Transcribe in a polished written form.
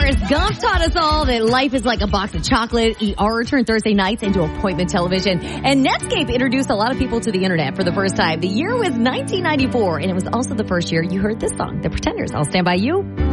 Forrest Gump taught us all that life is like a box of chocolate. ER turned Thursday nights into appointment television. And Netscape introduced a lot of people to the internet for the first time. The year was 1994, and it was also the first year you heard this song, The Pretenders. I'll stand by you.